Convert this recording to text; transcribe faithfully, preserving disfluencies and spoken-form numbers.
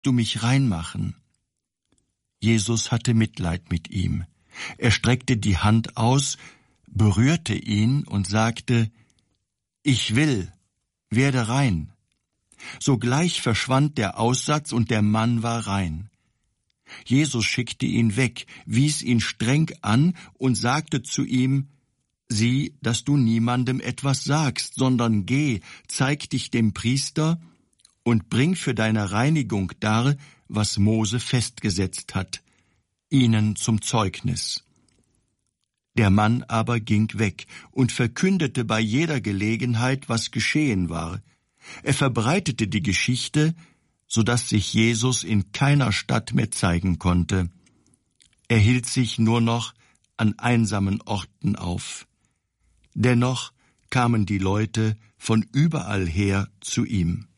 du mich reinmachen?« Jesus hatte Mitleid mit ihm. Er streckte die Hand aus, berührte ihn und sagte: »Ich will, werde rein.« Sogleich verschwand der Aussatz und der Mann war rein. Jesus schickte ihn weg, wies ihn streng an und sagte zu ihm: »Sieh, dass du niemandem etwas sagst, sondern geh, zeig dich dem Priester und bring für deine Reinigung dar, was Mose festgesetzt hat, ihnen zum Zeugnis.« Der Mann aber ging weg und verkündete bei jeder Gelegenheit, was geschehen war. Er verbreitete die Geschichte, so dass sich Jesus in keiner Stadt mehr zeigen konnte. Er hielt sich nur noch an einsamen Orten auf. Dennoch kamen die Leute von überall her zu ihm.